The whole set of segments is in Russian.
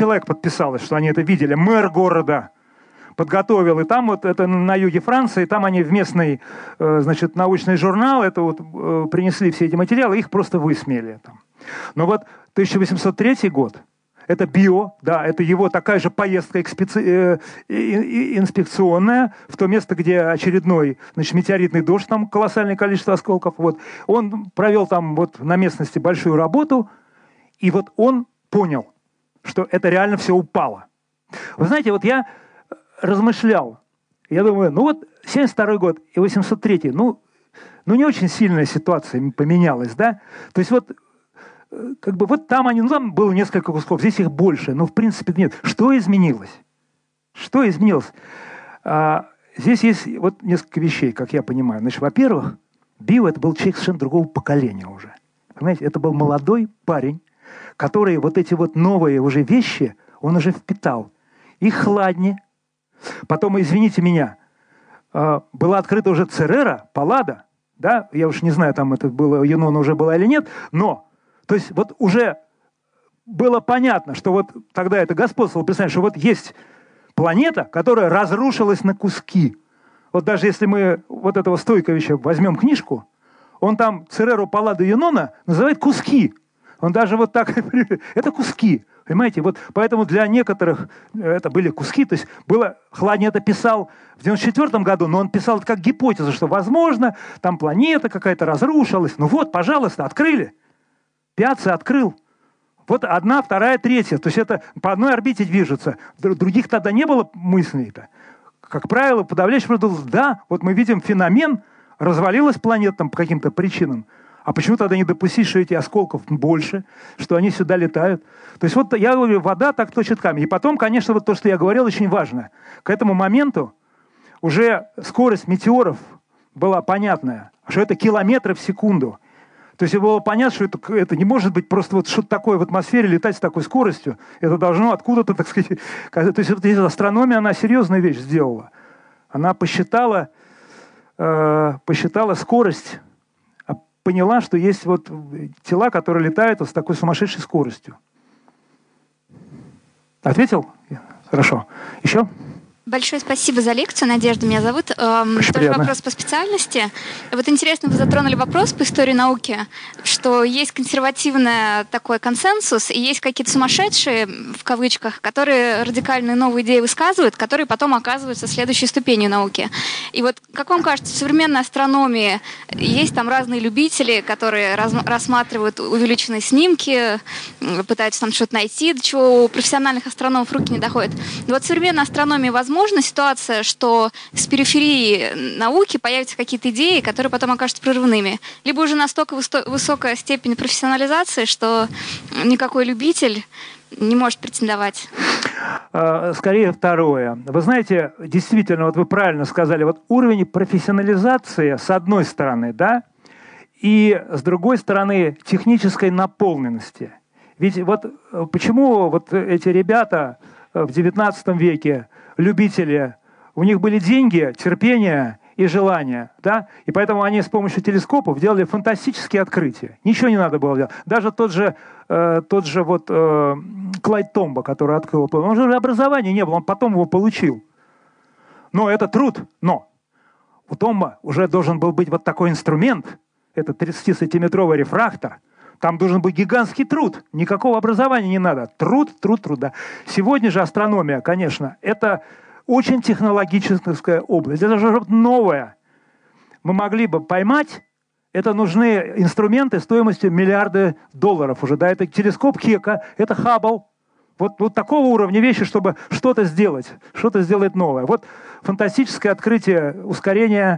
человек подписалось, что они это видели. Мэр города подготовил. И там вот это на юге Франции, там они в местный, значит, научный журнал это вот принесли все эти материалы, их просто высмеяли там. Но вот 1803 год, это био, да, это его такая же поездка инспекционная в то место, где очередной, значит, метеоритный дождь, там колоссальное количество осколков. Вот. Он провел там вот на местности большую работу, и вот он понял, что это реально все упало. Вы знаете, вот я размышлял, я думаю, ну вот 72 год и 803, ну не очень сильная ситуация поменялась, да? То есть вот как бы вот там они, ну там было несколько кусков, здесь их больше, но в принципе нет. Что изменилось? Что изменилось? Здесь есть вот несколько вещей, как я понимаю. Значит, во-первых, Био это был человек совершенно другого поколения уже. Понимаете, это был молодой парень, который вот эти вот новые уже вещи, он уже впитал. Их хладни. Потом, извините меня, была открыта уже Церера, Паллада, да, я уж не знаю, там это было, Юнона уже была или нет, но, то есть вот уже было понятно, что вот тогда это господствовало, представляете, что вот есть планета, которая разрушилась на куски. Вот даже если мы вот этого Стойковича возьмем книжку, он там Цереру, Палладу, Юнона называет куски. Он даже вот так, это куски. Понимаете, вот поэтому для некоторых это были куски, то есть было, Хладни это писал в 94 году, но он писал это как гипотезу, что возможно, там планета какая-то разрушилась. Ну вот, пожалуйста, открыли. Пиацци открыл. Вот одна, вторая, третья. То есть это по одной орбите движется. Других тогда не было мыслей-то. Как правило, подавляющее большинство, да, вот мы видим феномен, развалилась планета там по каким-то причинам. А почему тогда не допустить, что эти осколков больше, что они сюда летают? То есть вот я говорю, вода так точит камень. И потом, конечно, вот то, что я говорил, очень важно. К этому моменту уже скорость метеоров была понятная, что это километры в секунду. То есть было понятно, что это не может быть просто вот что-то такое в атмосфере летать с такой скоростью. Это должно откуда-то, так сказать... То есть вот астрономия, она серьезную вещь сделала. Она посчитала скорость, поняла, что есть вот тела, которые летают вот с такой сумасшедшей скоростью. Ответил? Хорошо. Еще? Большое спасибо за лекцию, Надежда меня зовут. Тоже вопрос по специальности. Вот интересно, вы затронули вопрос по истории науки, что есть консервативный такой консенсус, и есть какие-то сумасшедшие, в кавычках, которые радикальные новые идеи высказывают, которые потом оказываются следующей ступенью науки. И вот, как вам кажется, в современной астрономии есть там разные любители, которые рассматривают увеличенные снимки, пытаются там что-то найти, до чего у профессиональных астрономов руки не доходят. Но вот в современной астрономии возможна ситуация, что с периферии науки появятся какие-то идеи, которые потом окажутся прорывными. Либо уже настолько высокая степень профессионализации, что никакой любитель не может претендовать. Скорее второе. Вы знаете, действительно, вот вы правильно сказали, вот уровень профессионализации с одной стороны, да, и с другой стороны технической наполненности. Ведь вот почему вот эти ребята в XIX веке, любители, у них были деньги, терпение и желание, да, и поэтому они с помощью телескопов делали фантастические открытия. Ничего не надо было делать. Даже тот же вот Клайд Томбо, который открыл, он же образования не было, он потом его получил. Но это труд, но у Томбо уже должен был быть вот такой инструмент, это 30-сантиметровый рефрактор. Там должен быть гигантский труд. Никакого образования не надо. Труд, да. Сегодня же астрономия, конечно, это очень технологическая область. Это же новое. Мы могли бы поймать, это нужны инструменты стоимостью $миллиарды уже. Да, это телескоп Хека, это Хаббл. Вот такого уровня вещи, чтобы что-то сделать новое. Вот фантастическое открытие ускорения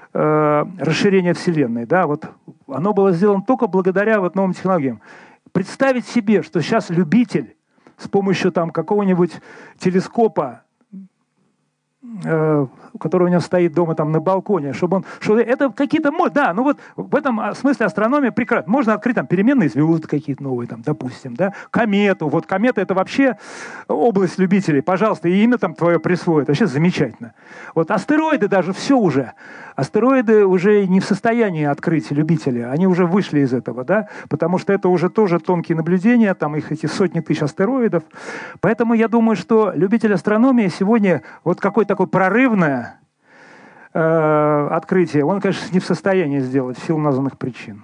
расширение Вселенной, да, вот оно было сделано только благодаря вот новым технологиям. Представить себе, что сейчас любитель с помощью там какого-нибудь телескопа который у него стоит дома там на балконе, чтобы он... Что это какие-то... Да, ну вот в этом смысле астрономия прекрасна. Можно открыть там переменные звезды какие-то новые, там, допустим, да, комету. Вот комета — это вообще область любителей. Пожалуйста, и имя там твое присвоит. Вообще замечательно. Вот астероиды даже все уже. Астероиды уже не в состоянии открыть любители. Они уже вышли из этого, да, потому что это уже тоже тонкие наблюдения, там их эти сотни тысяч астероидов. Поэтому я думаю, что любитель астрономии сегодня вот какое-то такое прорывное открытие, он, конечно, не в состоянии сделать в силу названных причин.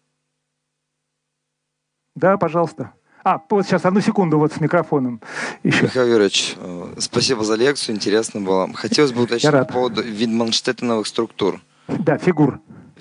Да, пожалуйста. Вот сейчас, одну секунду, вот с микрофоном. Еще. Михаил Юрьевич, спасибо за лекцию, интересно было. Хотелось бы уточнить по поводу Витманштеттеновых структур. Да, фигур.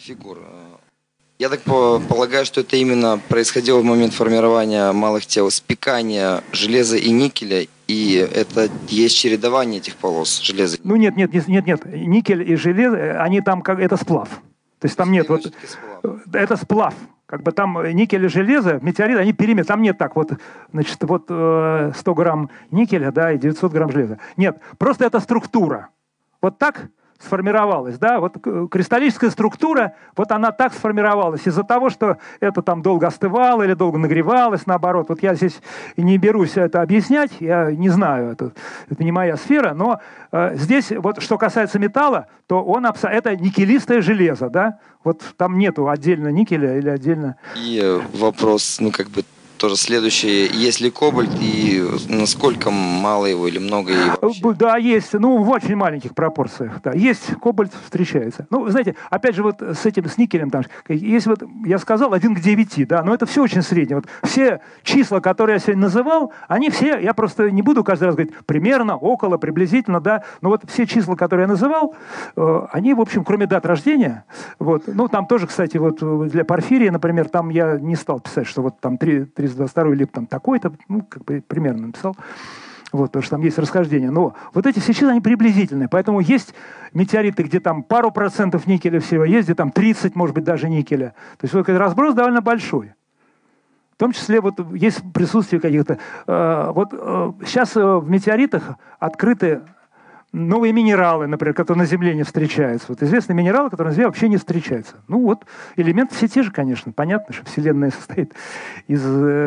Я так полагаю, что это именно происходило в момент формирования малых тел, спекания железа и никеля, и это есть чередование этих полос железа. Ну нет. Никель и железо, они там как это сплав. То есть там нет вот... Это сплав. Как бы там никель и железо, метеорит, они перемешаны. Там нет так вот, значит, вот 100 грамм никеля, да, и 900 грамм железа. Нет, просто это структура. Вот так сформировалась, да, вот кристаллическая структура, вот она так сформировалась из-за того, что это там долго остывало или долго нагревалось, наоборот. Вот я здесь не берусь это объяснять, я не знаю, это не моя сфера, но здесь вот что касается металла, то это никелистое железо, да, вот там нету отдельно никеля или отдельно... И вопрос, тоже следующее. Есть ли кобальт и насколько мало его или много его? Да, есть. В очень маленьких пропорциях. Да, есть, кобальт встречается. Знаете, опять же, вот с никелем, там, есть вот, я сказал, 1 к 9, да, но это все очень среднее. Вот все числа, которые я сегодня называл, они все, я просто не буду каждый раз говорить примерно, около, приблизительно, да, но вот все числа, которые я называл, они, в общем, кроме дат рождения, вот, там тоже, кстати, вот для Порфирия, например, там я не стал писать, что вот там 322 либо там такой-то, примерно написал. Вот, потому что там есть расхождение. Но вот эти все числа, они приблизительные. Поэтому есть метеориты, где там пару процентов никеля всего, есть где там 30, может быть, даже никеля. То есть вот этот разброс довольно большой. В том числе вот есть присутствие каких-то... сейчас в метеоритах открыты новые минералы, например, которые на Земле не встречаются. Вот известные минералы, которые на Земле вообще не встречаются. Элементы все те же, конечно. Понятно, что Вселенная состоит из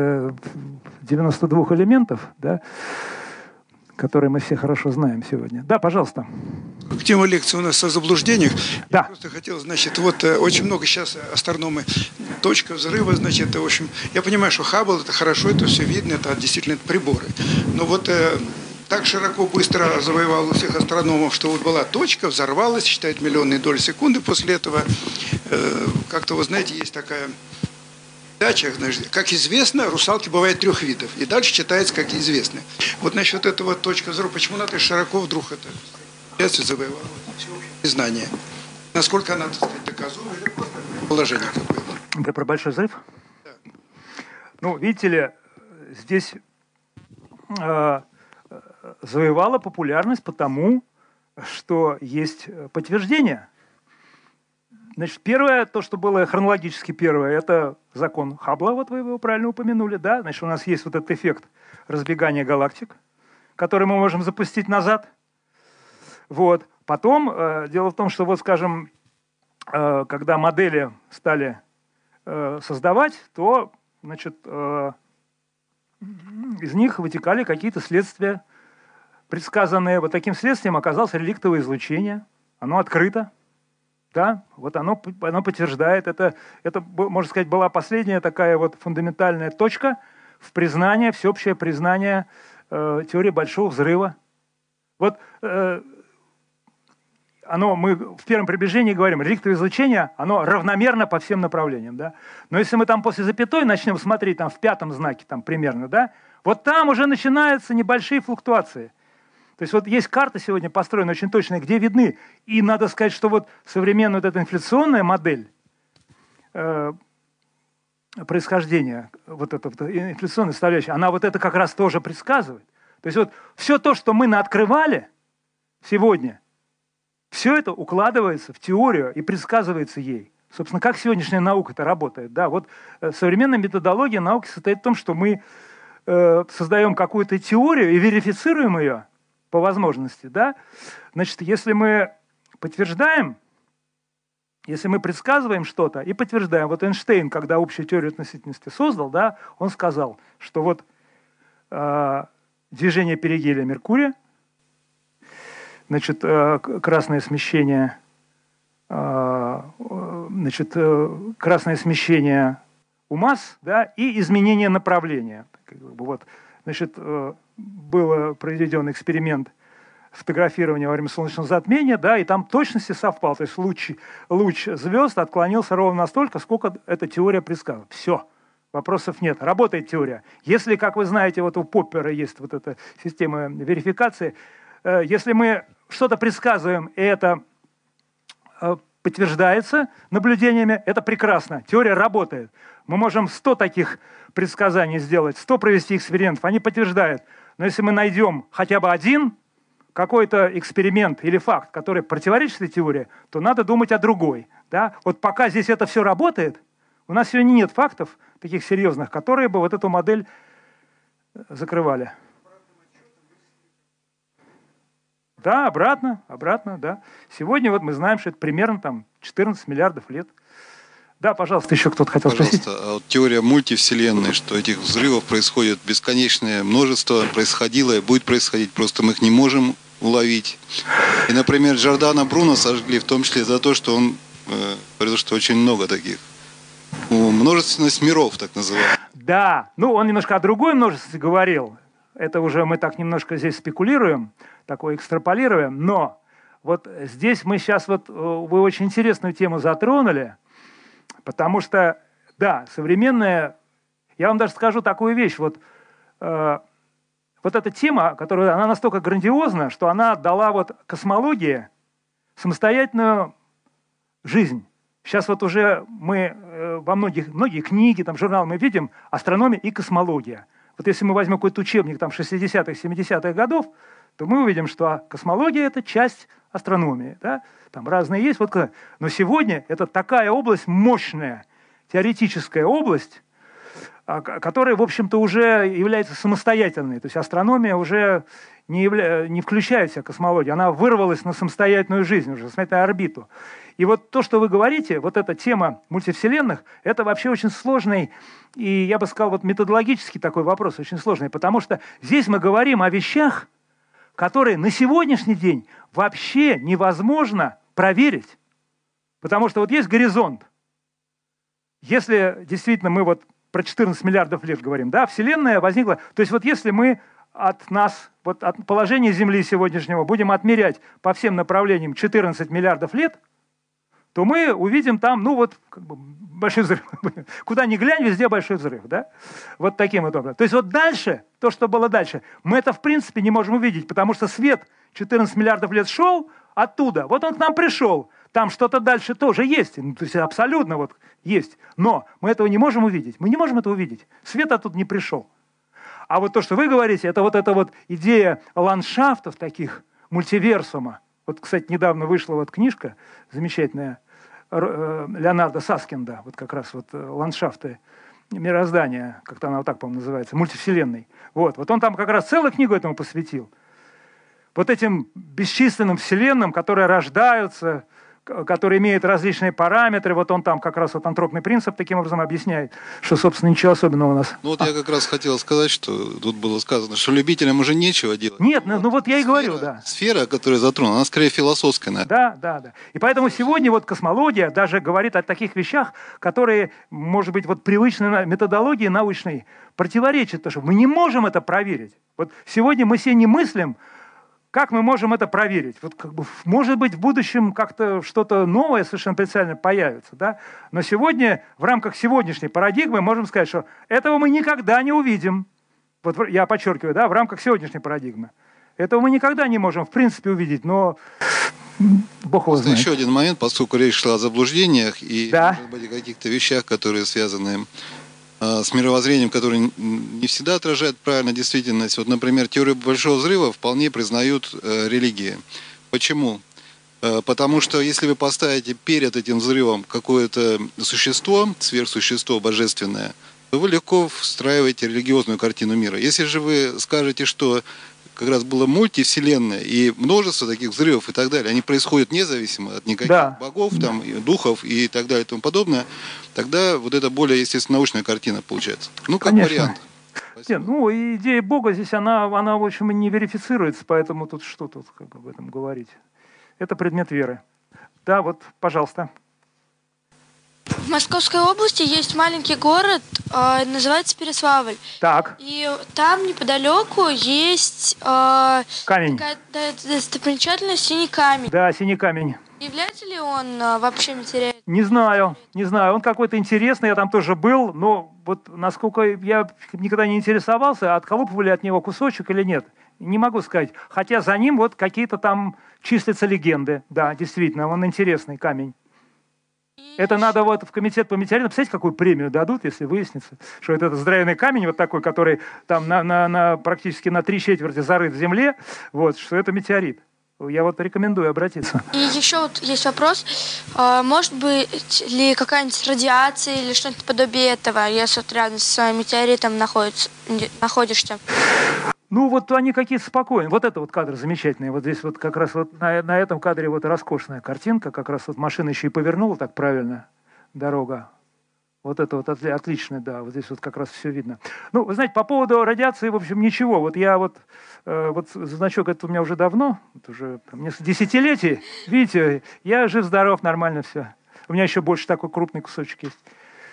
92 элементов, да, которые мы все хорошо знаем сегодня. Да, пожалуйста. Тема лекции у нас о заблуждениях. Да. Я просто хотел, очень много сейчас астрономы, точка взрыва, в общем, я понимаю, что Хаббл, это хорошо, это все видно, это действительно приборы. Но так широко, быстро завоевал у всех астрономов, что вот была точка, взорвалась, считает миллионные доли секунды. После этого, как-то, вы знаете, есть такая дача, как известно, русалки бывают 3 видов. И дальше читается, как известно. Вот насчет этого точка взрыва, почему она так широко вдруг это завоевала всеобщее знание? Насколько она, так сказать, доказуема, или просто положение какое-то? Это про большой взрыв? Да. Видите ли, здесь... завоевала популярность потому, что есть подтверждение. Значит, первое, то, что было хронологически первое, это закон Хаббла, вот вы его правильно упомянули, да? Значит, у нас есть вот этот эффект разбегания галактик, который мы можем запустить назад. Вот. Потом, дело в том, что, вот, скажем, когда модели стали создавать, то, значит, из них вытекали какие-то следствия, предсказанные. Вот таким следствием оказалось реликтовое излучение. Оно открыто. Да, вот оно подтверждает. Это, можно сказать, была последняя такая вот фундаментальная точка в признании, всеобщее признание теории Большого взрыва. Вот мы в первом приближении говорим, реликтовое излучение, оно равномерно по всем направлениям. Да? Но если мы там после запятой начнем смотреть там, в 5 знаке там, примерно, да, вот там уже начинаются небольшие флуктуации. То есть вот есть карта сегодня построена очень точная, где видны. И надо сказать, что вот современная вот эта инфляционная модель происхождения, вот эта инфляционная составляющая, она вот это как раз тоже предсказывает. То есть вот все то, что мы наоткрывали сегодня, все это укладывается в теорию и предсказывается ей. Собственно, как сегодняшняя наука-то работает? Да, вот современная методология науки состоит в том, что мы создаем какую-то теорию и верифицируем ее по возможности, да? Значит, если мы подтверждаем, если мы предсказываем что-то и подтверждаем, вот Эйнштейн, когда общую теорию относительности создал, да, он сказал, что вот движение перигелия Меркурия, значит, красное смещение, значит, красное смещение у масс, да, и изменение направления. Вот, значит, был проведен эксперимент фотографирования во время солнечного затмения, да, и там точности совпал. То есть луч звезд отклонился ровно настолько, сколько эта теория предсказывала. Все, вопросов нет. Работает теория. Если, как вы знаете, вот у Поппера есть вот эта система верификации, если мы что-то предсказываем, и это подтверждается наблюдениями, это прекрасно. Теория работает. Мы можем 100 таких предсказаний сделать, 100 провести экспериментов, они подтверждают. Но если мы найдем хотя бы один какой-то эксперимент или факт, который противоречит этой теории, то надо думать о другой. Да? Вот пока здесь это все работает, у нас сегодня нет фактов таких серьезных, которые бы вот эту модель закрывали. Да, обратно, да. Сегодня вот мы знаем, что это примерно там 14 миллиардов лет. Да, пожалуйста, еще кто-то хотел спросить. А вот теория мультивселенной, что этих взрывов происходит бесконечное множество, происходило и будет происходить, просто мы их не можем уловить. И, например, Джордано Бруно сожгли в том числе за то, что он говорил, что очень много таких. Множественность миров, так называемая. Да, ну он немножко о другой множестве говорил. Это уже мы так немножко здесь спекулируем, такое экстраполируем. Но вот здесь мы сейчас, вот вы очень интересную тему затронули, потому что, да, современная... Я вам даже скажу такую вещь. Вот эта тема, которая, она настолько грандиозна, что она дала вот космологии самостоятельную жизнь. Сейчас вот уже мы во многие книги, там, журналы мы видим астрономия и космология. Вот если мы возьмем какой-то учебник там 60-х, 70-х годов, то мы увидим, что космология – это часть астрономии. Да? Там разные есть. Вот, но сегодня это такая область мощная, теоретическая область, которая, в общем-то, уже является самостоятельной. То есть астрономия уже не включает в себя космологию. Она вырвалась на самостоятельную жизнь, уже на самостоятельную орбиту. И вот то, что вы говорите, вот эта тема мультивселенных, это вообще очень сложный, и я бы сказал, вот методологический такой вопрос, очень сложный, потому что здесь мы говорим о вещах, которые на сегодняшний день вообще невозможно проверить. Потому что вот есть горизонт. Если действительно мы вот про 14 миллиардов лет говорим, да, Вселенная возникла, то есть вот если мы от нас, вот от положения Земли сегодняшнего будем отмерять по всем направлениям 14 миллиардов лет, то мы увидим там, ну вот, как бы большой взрыв. Куда ни глянь, везде большой взрыв, да? Вот таким вот образом. То есть вот дальше, то, что было дальше, мы это в принципе не можем увидеть, потому что свет 14 миллиардов лет шел оттуда, вот он к нам пришел, там что-то дальше тоже есть, ну, то есть абсолютно вот есть, но мы этого не можем увидеть, мы не можем это увидеть, свет оттуда не пришел. А вот то, что вы говорите, это вот эта вот идея ландшафтов таких, мультиверсума. Вот, кстати, недавно вышла вот книжка замечательная Леонардо Саскинда, вот как раз вот ландшафты мироздания, как-то она вот так, по-моему, называется, мультивселенной. Вот он там как раз целую книгу этому посвятил. Вот этим бесчисленным вселенным, которые рождаются, которые имеют различные параметры, вот он там как раз вот антропный принцип таким образом объясняет, что, собственно, ничего особенного у нас. Ну вот я как раз хотел сказать, что тут было сказано, что любителям уже нечего делать. Нет, ну вот я и говорю, да. Сфера, которая затронула, она скорее философская, наверное. Да. И поэтому сегодня вот космология даже говорит о таких вещах, которые, может быть, вот привычной методологии научной противоречат, потому что мы не можем это проверить. Вот сегодня мы себе не мыслим, как мы можем это проверить? Вот как бы, может быть, в будущем как-то что-то новое совершенно принципиально появится, да? Но сегодня, в рамках сегодняшней парадигмы, можем сказать, что этого мы никогда не увидим. Вот я подчеркиваю, да, в рамках сегодняшней парадигмы. Этого мы никогда не можем, в принципе, увидеть, но Бог его знает. Еще один момент, поскольку речь шла о заблуждениях и, да, может быть, о каких-то вещах, которые связаны с мировоззрением, которое не всегда отражает правильно действительность. Вот, например, теорию Большого Взрыва вполне признают религии. Почему? Потому что если вы поставите перед этим взрывом какое-то существо, сверхсущество божественное, то вы легко встраиваете религиозную картину мира. Если же вы скажете, что как раз была мультивселенная, и множество таких взрывов и так далее, они происходят независимо от никаких богов, там, и духов и так далее и тому подобное, тогда вот это более, естественно, научная картина получается. Ну, как вариант. Нет, ну, идея Бога здесь, она, в общем, не верифицируется, поэтому тут что тут как об этом говорить. Это предмет веры. Да, вот, пожалуйста. В Московской области есть маленький город, называется Переславль. Так. И там неподалеку есть камень. Такая достопримечательность синий камень. Да, синий камень. Является ли он вообще материальным? Не знаю. Он какой-то интересный, я там тоже был, но вот насколько я никогда не интересовался, отколупывали от него кусочек или нет, не могу сказать. Хотя за ним вот какие-то там числятся легенды. Да, действительно, он интересный камень. Это надо вот в комитет по метеоритам, представляете, какую премию дадут, если выяснится, что это здоровенный камень вот такой, который там практически на 3/4 зарыт в земле, вот, что это метеорит. Я вот рекомендую обратиться. И еще вот есть вопрос, может быть ли какая-нибудь радиация или что-нибудь подобие этого, если вот рядом с метеоритом находишься? Ну, вот они какие-то спокойные. Вот это вот кадр замечательный. Вот здесь вот как раз вот на этом кадре вот роскошная картинка. Как раз вот машина еще и повернула так правильно, дорога. Вот это вот отлично, да. Вот здесь вот как раз все видно. Ну, вы знаете, по поводу радиации, в общем, ничего. Вот я вот значок это у меня уже давно, это уже несколько десятилетий. Видите, я жив-здоров, нормально все. У меня еще больше такой крупный кусочек есть.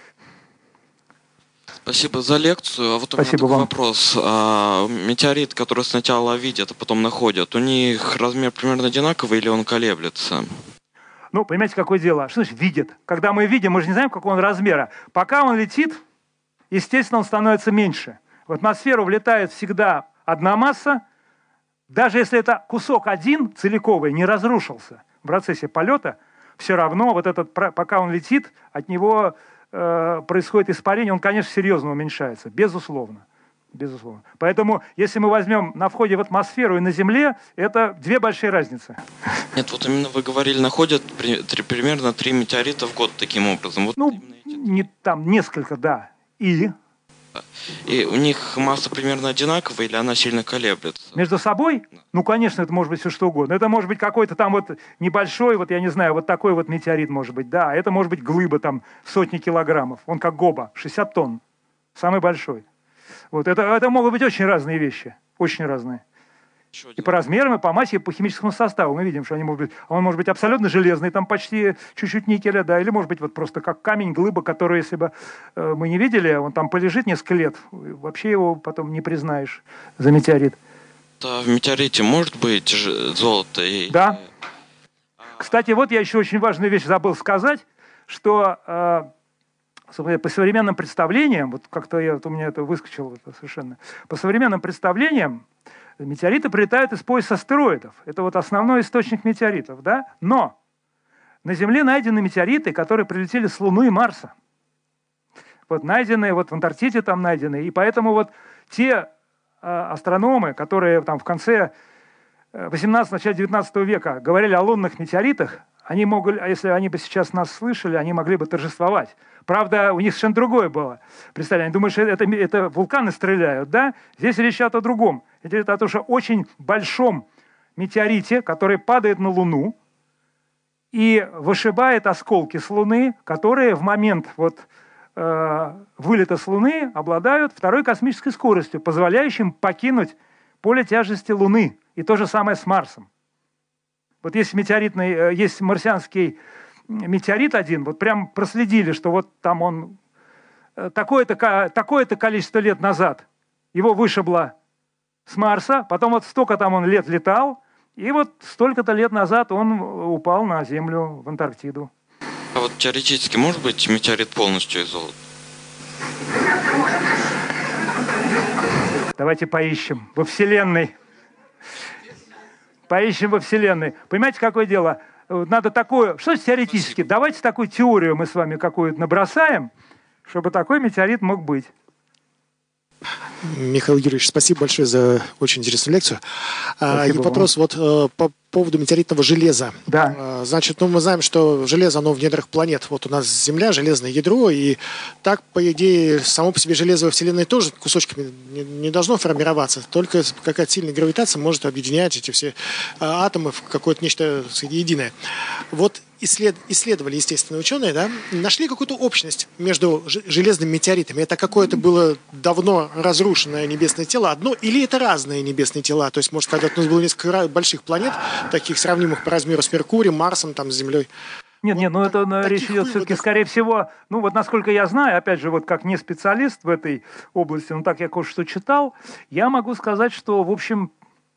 Спасибо за лекцию. А вот у меня такой вопрос. Метеорит, который сначала видят, а потом находят, у них размер примерно одинаковый или он колеблется? Ну, понимаете, какое дело? Что значит видят? Когда мы видим, мы же не знаем, какого он размера. Пока он летит, естественно, он становится меньше. В атмосферу влетает всегда одна масса. Даже если это кусок один, целиковый, не разрушился в процессе полета, все равно вот этот, пока он летит, от него происходит испарение, он, конечно, серьезно уменьшается, безусловно. Безусловно. Поэтому, если мы возьмем на входе в атмосферу и на Земле, это две большие разницы. Нет, вот именно вы говорили, находят примерно 3 метеорита в год таким образом. Вот ну, там несколько, да. И у них масса примерно одинаковая или она сильно колеблется? Между собой? Да. Ну, конечно, это может быть все что угодно. Это может быть какой-то там вот небольшой, вот я не знаю, вот такой вот метеорит может быть, да. Это может быть глыба там сотни килограммов. Он как гоба, 60 тонн. Самый большой. Вот это могут быть очень разные вещи. Очень разные. И по размерам, и по массе, и по химическому составу. Мы видим, что он может быть абсолютно железный, там почти чуть-чуть никеля, да, или может быть вот просто как камень, глыба, который, если бы мы не видели, он там полежит несколько лет, вообще его потом не признаешь за метеорит. Да, в метеорите может быть золото? Да. Кстати, вот я еще очень важную вещь забыл сказать, что по современным представлениям, вот как-то у меня это выскочило совершенно, по современным представлениям, метеориты прилетают из пояса астероидов. Это вот основной источник метеоритов, да? Но на Земле найдены метеориты, которые прилетели с Луны и Марса. Вот найденные, вот в Антарктиде там найдены. И поэтому вот те астрономы, которые там в конце 18-го, начале 19 века говорили о лунных метеоритах, они могли, если они бы сейчас нас слышали, они могли бы торжествовать. Правда, у них совершенно другое было. Представляете, они думают, что это вулканы стреляют, да? Здесь речь идет о другом. Это о том, что очень большом метеорите, который падает на Луну и вышибает осколки с Луны, которые в момент вылета с Луны обладают второй космической скоростью, позволяющим покинуть поле тяжести Луны. И то же самое с Марсом. Вот есть марсианский метеорит один, вот прям проследили, что вот там он такое-то количество лет назад его вышибло с Марса, потом вот столько там он лет летал, и вот столько-то лет назад он упал на Землю в Антарктиду. А вот теоретически может быть метеорит полностью из золота? Давайте поищем во Вселенной. Поищем во Вселенной. Понимаете, какое дело? Надо такое... Что теоретически? Давайте такую теорию мы с вами какую-то набросаем, чтобы такой метеорит мог быть. Михаил Юрьевич, спасибо большое за очень интересную лекцию. И вопрос вот по поводу метеоритного железа. Да. Значит, мы знаем, что железо, оно в недрах планет. Вот у нас Земля, железное ядро, и так, по идее, само по себе железо во Вселенной тоже кусочками не должно формироваться. Только какая-то сильная гравитация может объединять эти все атомы в какое-то нечто единое. Вот исследовали, естественно, ученые, да, нашли какую-то общность между железными метеоритами. Это какое-то было давно разрушенное небесное тело одно, или это разные небесные тела? То есть, может, когда-то у нас было несколько больших планет, таких сравнимых по размеру с Меркурием, Марсом, там, с Землей. Нет, ну это речь идет все-таки, скорее всего, ну вот насколько я знаю, опять же, вот как не специалист в этой области, но так я кое-что читал, я могу сказать, что, в общем,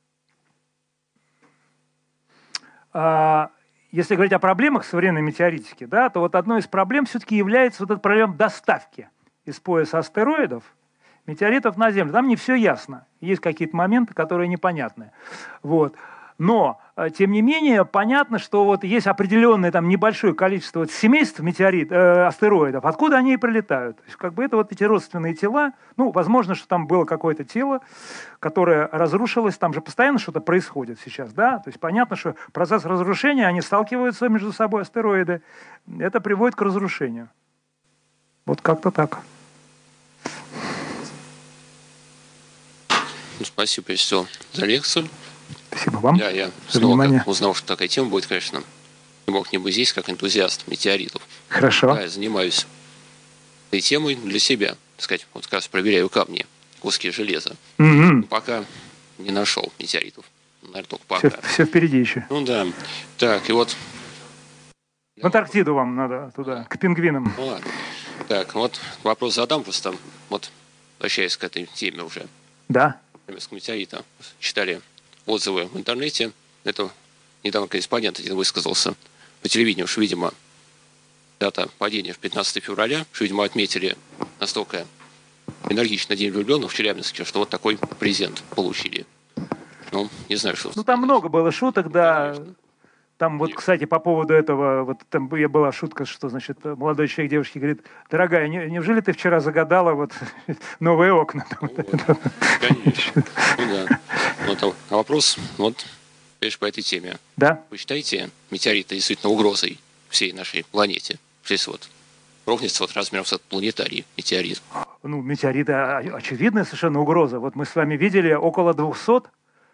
если говорить о проблемах современной метеоритики, да, то вот одной из проблем все-таки является вот эта проблема доставки из пояса астероидов метеоритов на Землю. Там не все ясно. Есть какие-то моменты, которые непонятны. Вот. Но, тем не менее, понятно, что вот есть определенное там небольшое количество вот семейств астероидов, откуда они и прилетают. То есть, как бы это вот эти родственные тела. Ну, возможно, что там было какое-то тело, которое разрушилось. Там же постоянно что-то происходит сейчас, да? То есть понятно, что процесс разрушения, они сталкиваются между собой, астероиды. Это приводит к разрушению. Вот как-то так. Спасибо, прежде всего, за лекцию. Спасибо вам. Я снова узнал, что такая тема будет, конечно, не мог не быть здесь, как энтузиаст метеоритов. Хорошо. Да, я занимаюсь этой темой для себя. Так сказать, вот как раз проверяю камни, куски железа. Угу. Пока не нашел метеоритов. Наверное, только пока. Все впереди еще. Ну да. Так, и вот... В Антарктиду вам надо туда, к пингвинам. Ну ладно. Так, вот вопрос задам просто, вот, возвращаясь к этой теме уже. Да. Немецкого метеорита. Читали отзывы в интернете. Это недавно корреспондент один высказался по телевидению, что, видимо, дата падения в 15 февраля, что, видимо, отметили настолько энергично День влюбленных в Челябинске, что вот такой презент получили. Ну, не знаю, что... Ну, там много было шуток, да. Конечно. Там вот, кстати, по поводу этого, вот там была шутка, что, значит, молодой человек девушке говорит: дорогая, неужели ты вчера загадала вот новые окна? Вот, конечно. Ну да. Вот, а вопрос, вот, конечно, по этой теме. Да. Вы считаете метеориты действительно угрозой всей нашей планете? Здесь вот ровница вот размером с планетарий метеорит. Ну, метеориты очевидная совершенно угроза. Вот мы с вами видели около 200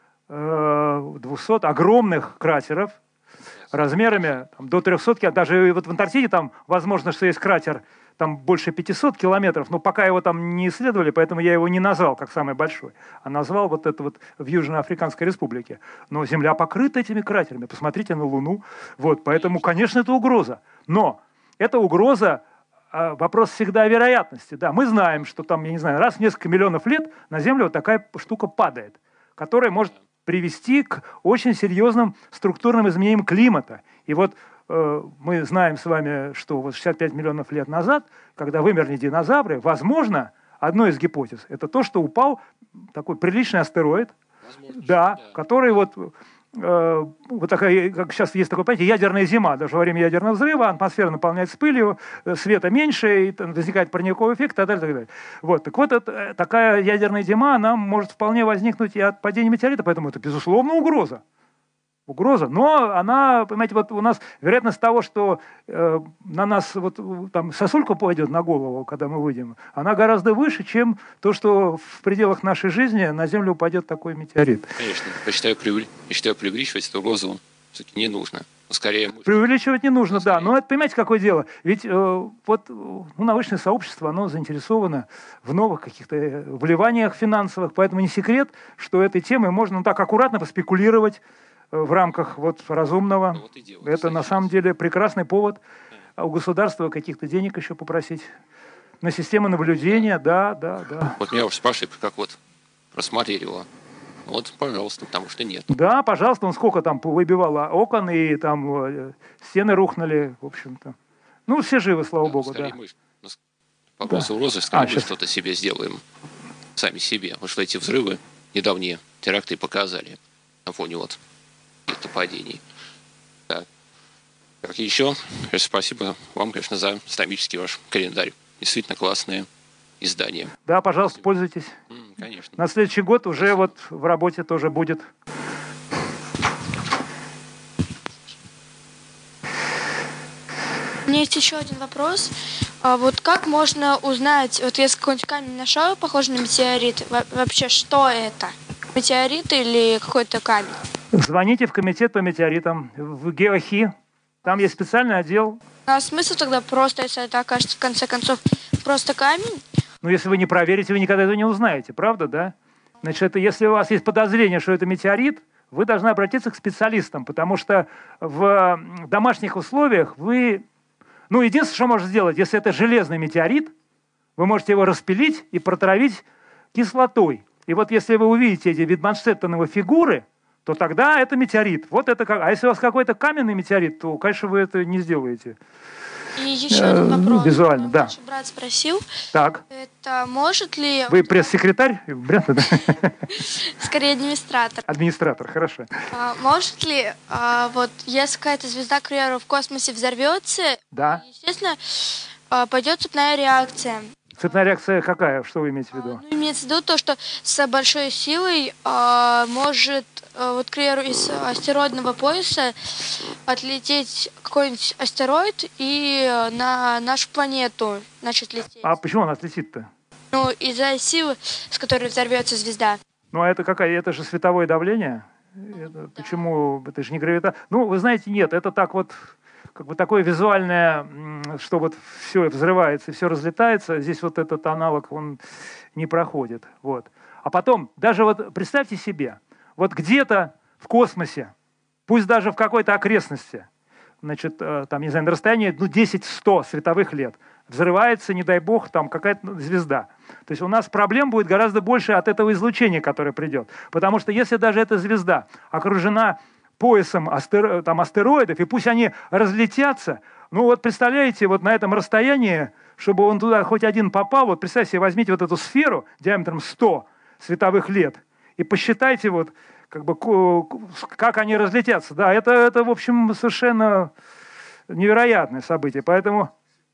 огромных кратеров, размерами там, до 300 километров. Даже вот в Антарктиде там возможно, что есть кратер там больше 500 километров, но пока его там не исследовали, поэтому я его не назвал как самый большой, а назвал вот это вот в Южноафриканской Республике. Но Земля покрыта этими кратерами. Посмотрите на Луну. Вот, поэтому, конечно, это угроза. Но эта угроза, вопрос всегда о вероятности. Да, мы знаем, что там, я не знаю, раз в несколько миллионов лет на Землю вот такая штука падает, которая может привести к очень серьезным структурным изменениям климата. И вот мы знаем с вами, что вот 65 миллионов лет назад, когда вымерли динозавры, возможно, одной из гипотез, это то, что упал такой приличный астероид, да, который вот такая, как сейчас есть такое понятие, ядерная зима. Даже во время ядерного взрыва атмосфера наполняется пылью, света меньше, и возникает парниковый эффект, и так далее, и так далее. Вот. Так вот, такая ядерная зима, она может вполне возникнуть и от падения метеорита, поэтому это, безусловно, угроза. Угроза, но она, понимаете, вот у нас вероятность того, что на нас вот там сосулька пойдет на голову, когда мы выйдем, она гораздо выше, чем то, что в пределах нашей жизни на Землю упадет такой метеорит. Конечно, я считаю, преувеличивать эту угрозу все-таки не нужно. Скорее, преувеличивать не нужно, да. Но это, понимаете, какое дело? Ведь научное сообщество, оно заинтересовано в новых каких-то вливаниях финансовых, поэтому не секрет, что этой темой можно так аккуратно поспекулировать в рамках вот разумного. Ну, вот и дело, это кстати, на самом деле прекрасный повод у государства каких-то денег еще попросить. На систему наблюдения, да. Вот меня уже спрашивают, как вот просмотрели его. Вот, пожалуйста, потому что нет. Да, пожалуйста, он сколько там выбивало окон, и там стены рухнули, в общем-то. Ну, все живы, слава богу, да. Мы по вопросу угрозы, скорее мы что-то себе сделаем сами себе. Вот что эти взрывы недавние теракты показали на фоне вот каких-то падений. Так. Как еще, спасибо вам, конечно, за стамический ваш календарь. Действительно классное издание. Да, пожалуйста, пользуйтесь. Конечно. На следующий год уже вот в работе тоже будет. У меня есть еще один вопрос. Вот как можно узнать, вот если какой-нибудь камень нашел, похожий на метеорит, вообще что это? Метеорит или какой-то камень? Звоните в комитет по метеоритам, в ГеоХи. Там есть специальный отдел. А смысл тогда просто, если это окажется в конце концов просто камень? Ну, если вы не проверите, вы никогда этого не узнаете, правда, да? Значит, это, если у вас есть подозрение, что это метеорит, вы должны обратиться к специалистам, потому что в домашних условиях вы... Ну, единственное, что можно сделать, если это железный метеорит, вы можете его распилить и протравить кислотой. И вот если вы увидите эти Витманштеттеновы фигуры, то тогда это метеорит. Вот это как... А если у вас какой-то каменный метеорит, то, конечно, вы это не сделаете. И еще один вопрос. Визуально, да. Наш брат спросил, Так. это может ли... Вы пресс-секретарь? Брянка, да? Скорее администратор. Администратор, хорошо. Может ли, вот если какая-то звезда, к примеру, в космосе взорвется, Да. естественно, пойдет цепная реакция. Цепная реакция какая? Что вы имеете в виду? Ну, имеется в виду то, что с большой силой может, вот, к примеру, из астероидного пояса отлететь какой-нибудь астероид и на нашу планету начать лететь. А почему он отлетит-то? Ну, из-за силы, с которой взорвется звезда. Ну, а это какая? Это же световое давление. Это, почему? Это же не гравитация. Ну, вы знаете, нет, это так вот, как бы такое визуальное, что вот все взрывается, все разлетается. Здесь вот этот аналог, он не проходит. Вот. А потом, даже вот представьте себе, вот где-то в космосе, пусть даже в какой-то окрестности, значит, там, не знаю, на расстоянии 10-100 световых лет, взрывается, не дай бог, там какая-то звезда. То есть у нас проблем будет гораздо больше от этого излучения, которое придет. Потому что если даже эта звезда окружена поясом астероидов, и пусть они разлетятся, ну вот представляете, вот на этом расстоянии, чтобы он туда хоть один попал, вот представьте себе, возьмите вот эту сферу диаметром 100 световых лет и посчитайте вот, как бы, как они разлетятся. Да, это в общем, совершенно невероятное событие. Поэтому...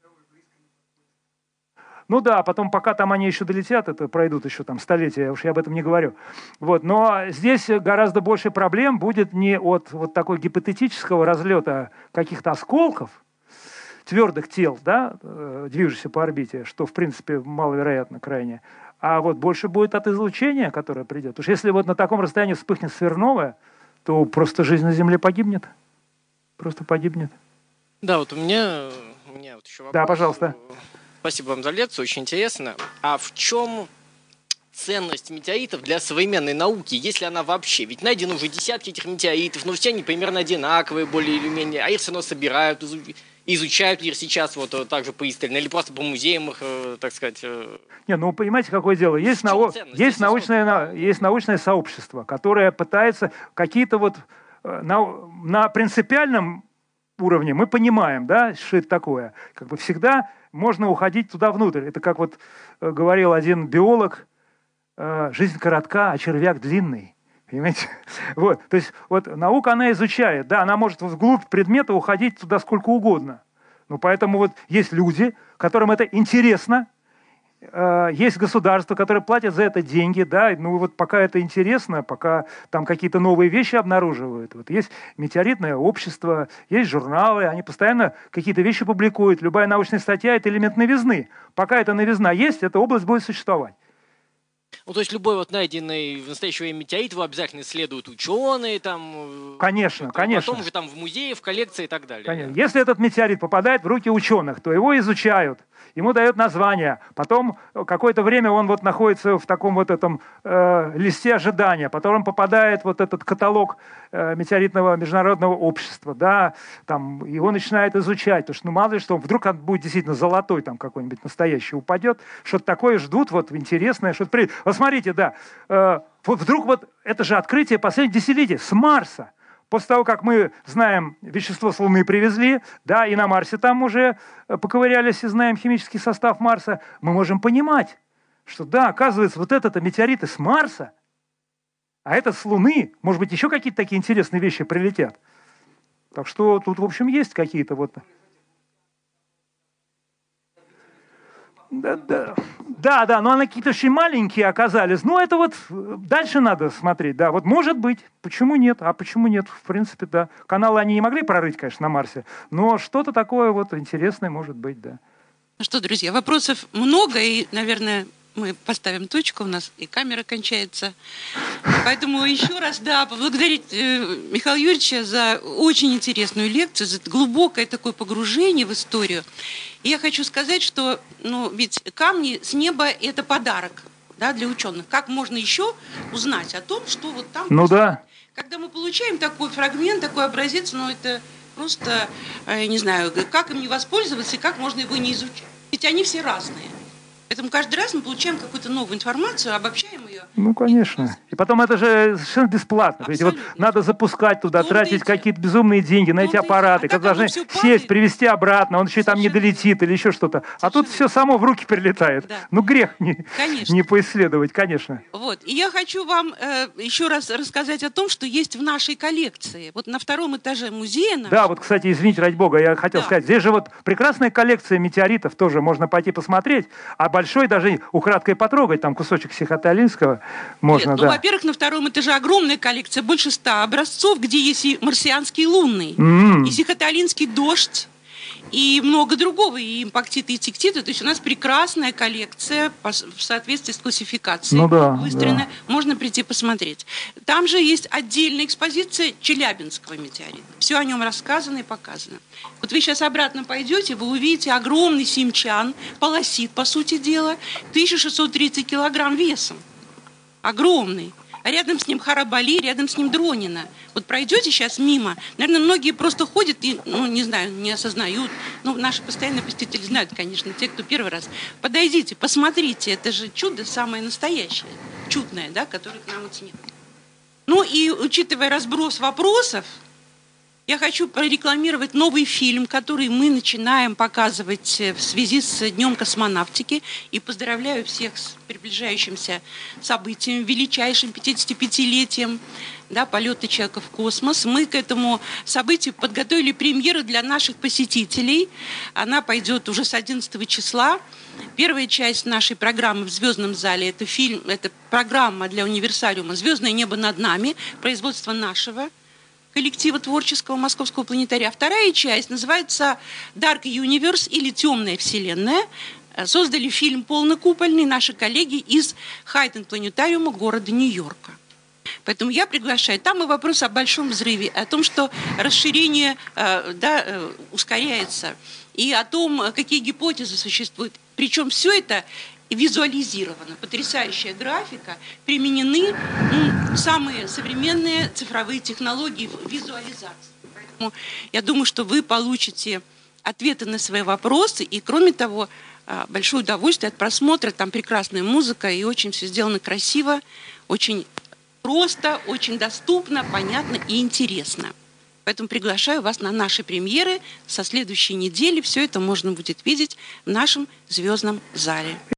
Ну да, потом, пока там они еще долетят, это пройдут еще там столетия, уж я об этом не говорю. Вот. Но здесь гораздо больше проблем будет не от вот такой гипотетического разлета каких-то осколков, твердых тел, да, движущихся по орбите, что, в принципе, маловероятно крайне, а вот больше будет от излучения, которое придет. Потому что если вот на таком расстоянии вспыхнет сверхновая, то просто жизнь на Земле погибнет. Просто погибнет. Да, вот у меня вот еще вопрос. Да, пожалуйста. Спасибо вам за лекцию, очень интересно. А в чем ценность метеоритов для современной науки, если она вообще? Ведь найдено уже десятки этих метеоритов, но все они примерно одинаковые, более или менее, а их все равно собирают, изучают их сейчас вот так же пристально, или просто по музеям их, так сказать... Не, ну понимаете, какое дело? Есть научное сообщество, которое пытается какие-то вот на принципиальном уровне мы понимаем, да, что это такое. Как бы всегда можно уходить туда внутрь. Это как вот говорил один биолог, жизнь коротка, а червяк длинный. Понимаете? Вот. То есть вот наука, она изучает, да, она может вглубь предмета уходить туда сколько угодно. Ну, поэтому вот есть люди, которым это интересно, есть государства, которые платят за это деньги, да, ну вот пока это интересно, пока там какие-то новые вещи обнаруживают. Вот есть метеоритное общество, есть журналы, они постоянно какие-то вещи публикуют. Любая научная статья – это элемент новизны. Пока эта новизна есть, эта область будет существовать. Ну, то есть любой вот найденный в настоящее время метеорит его обязательно исследуют ученые, там... Конечно, конечно. Потом уже там в музее, в коллекции и так далее. Конечно. Если этот метеорит попадает в руки ученых, то его изучают, ему дают название, потом какое-то время он вот находится в таком вот этом листе ожидания, потом он попадает в вот этот каталог метеоритного международного общества, да, там его начинают изучать, потому что, ну, мало ли что, вдруг он будет действительно золотой там какой-нибудь настоящий упадет, что-то такое ждут, вот интересное, что-то... Вот смотрите, да, вот вдруг вот это же открытие последних десятилетий с Марса. После того, как мы знаем, вещество с Луны привезли, да, и на Марсе там уже поковырялись и знаем химический состав Марса, мы можем понимать, что да, оказывается, вот это метеориты с Марса, а это с Луны, может быть, еще какие-то такие интересные вещи прилетят. Так что тут, в общем, есть какие-то вот... Да, но они какие-то очень маленькие оказались. Ну, это вот дальше надо смотреть, да. Вот может быть, почему нет? А почему нет? В принципе, да. Каналы они не могли прорыть, конечно, на Марсе, но что-то такое вот интересное может быть, да. Ну что, друзья, вопросов много, и, наверное, мы поставим точку, у нас и камера кончается. Поэтому еще раз, да, поблагодарить Михаила Юрьевича за очень интересную лекцию, за глубокое такое погружение в историю. И я хочу сказать, что, ведь камни с неба – это подарок, да, для ученых. Как можно еще узнать о том, что вот там... Да. Когда мы получаем такой фрагмент, такой образец, это просто, я не знаю, как им не воспользоваться и как можно его не изучать. Ведь они все разные. Поэтому каждый раз мы получаем какую-то новую информацию, обобщаем ее. Конечно. И потом это же совершенно бесплатно. Ведь вот надо запускать туда, тратить какие-то безумные деньги на эти аппараты, которые должны сесть, привезти обратно, он еще там не долетит или еще что-то. А тут все само в руки прилетает. Да. Грех не поисследовать, конечно. Вот. И я хочу вам еще раз рассказать о том, что есть в нашей коллекции. Вот на 2-м этаже музея нашего. Да, вот, кстати, извините, ради бога, я хотел сказать, здесь же вот прекрасная коллекция метеоритов, тоже можно пойти посмотреть, а большой даже украдкой потрогать, там кусочек Сихотэ-Алинского можно, Нет, во-первых, на 2-м этаже огромная коллекция, больше 100 образцов, где есть и марсианский лунный, и Сихотэ-Алинский дождь, и много другого, и импактиты, и тектиты. То есть у нас прекрасная коллекция в соответствии с классификацией выстроена. Да. Можно прийти посмотреть. Там же есть отдельная экспозиция Челябинского метеорита. Все о нем рассказано и показано. Вот вы сейчас обратно пойдете, вы увидите огромный симчан, полосит, по сути дела, 1630 килограмм весом. Огромный. А рядом с ним Харабали, рядом с ним Дронина. Вот пройдете сейчас мимо, наверное, многие просто ходят и, не знаю, не осознают. Наши постоянные посетители знают, конечно, те, кто первый раз. Подойдите, посмотрите, это же чудо самое настоящее, чудное, да, которое к нам вот с ним. И учитывая разброс вопросов, я хочу прорекламировать новый фильм, который мы начинаем показывать в связи с Днем космонавтики. И поздравляю всех с приближающимся событием, величайшим 55-летием полета человека в космос. Мы к этому событию подготовили премьеру для наших посетителей. Она пойдет уже с 11 числа. Первая часть нашей программы в «Звездном зале» – это программа для универсариума «Звездное небо над нами», производство нашего коллектива творческого Московского планетария. Вторая часть называется Dark Universe или «Темная вселенная». Создали фильм полнокупольный наши коллеги из Хайден-планетариума города Нью-Йорка. Поэтому я приглашаю. Там и вопрос о большом взрыве, о том, что расширение ускоряется, и о том, какие гипотезы существуют. Причем все это визуализировано. Потрясающая графика. Применены самые современные цифровые технологии в визуализации. Поэтому я думаю, что вы получите ответы на свои вопросы. И, кроме того, большое удовольствие от просмотра. Там прекрасная музыка, и очень все сделано красиво, очень просто, очень доступно, понятно и интересно. Поэтому приглашаю вас на наши премьеры. Со следующей недели все это можно будет видеть в нашем звездном зале.